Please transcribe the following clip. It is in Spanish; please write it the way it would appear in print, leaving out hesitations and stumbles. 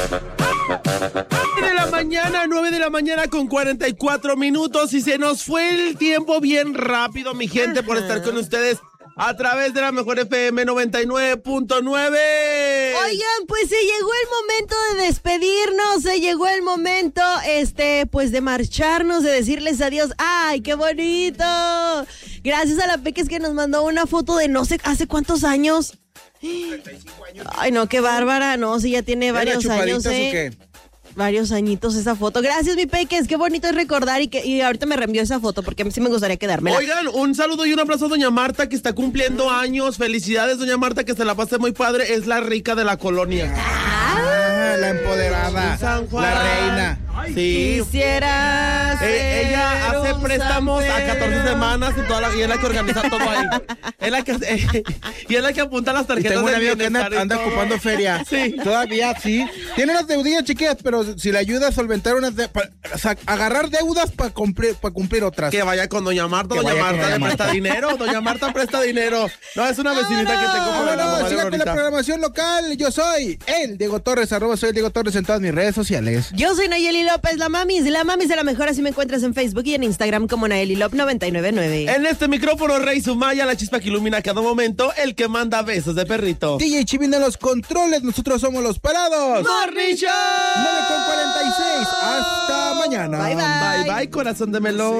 De la mañana, 9 de la mañana con 44 minutos y se nos fue el tiempo bien rápido, mi gente, por estar con ustedes a través de la mejor FM 99.9. Oigan, pues se llegó el momento de despedirnos, se llegó el momento, pues de marcharnos, de decirles adiós. ¡Ay, qué bonito! Gracias a la Peques que nos mandó una foto de no sé hace cuántos años. 35 años. Ay, no, qué bárbara, no, sí, ya tiene varios años, ¿O qué? Varios añitos esa foto. Gracias, mi Peques, qué bonito es recordar y ahorita me reenvió esa foto porque a mí sí me gustaría quedármela. Oigan, un saludo y un abrazo a doña Marta que está cumpliendo años. Felicidades, doña Marta, que se la pase muy padre. Es la rica de la colonia. La empoderada, San Juan. la reina. Sí. Quisiera ser Ella hace un préstamos San a 14 Pedro. semanas y es la que organiza todo ahí. Y es la que apunta las Y tarjetas tengo un de amigo que bienestar y anda todo. ocupando feria. Sí. Todavía sí. Tiene unas deudillas chiquillas, pero si le ayuda a solventar agarrar deudas para cumplir otras. Que vaya con doña Marta. Que Doña vaya con Marta doña le presta Marta. dinero. Doña Marta presta dinero. No, es una vecinita que tengo por la Vámonos, mamá de sigan con la Lorita. programación local. Yo soy el Diego Torres, @soy el Diego Torres en todas mis redes sociales. Yo soy Nayeli López, la mamis de la mejor, así me encuentras en Facebook y en Instagram como Nayeli Lop 999. En este micrófono, Rey Sumaya, la chispa que ilumina cada momento, el que manda besos de perrito. DJ Chivin en los controles, nosotros somos los parados. ¡Morning Show! 9:46. Hasta mañana. Bye, bye. Bye, bye, corazón de melón.